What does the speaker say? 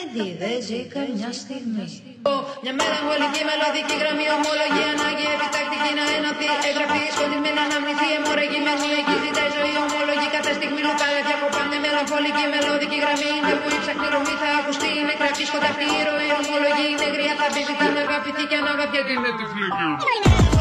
παιδί δεν ζει καμιά στιγμή. Μια μελαγχολική μελωδική γραμμή, ομολογία ανάγκη επιτακτική να ενωθεί. Εγγραφή σκοτεινή να αναμνηθεί, αιμορραγή με μολική ζητάει ζωή. Ομολογή κατά στιγμή λουκάλε διακοπάνε. Μελαγχολική μελωδική γραμμή είναι που η ψαχνή ρομή θα ακουστεί. Είναι κρατή σκοταπτή ηρωή. Ομολογή είναι γριά θα πει ζητάνε αγαπητή και αναγαπιέται είναι τυφλή.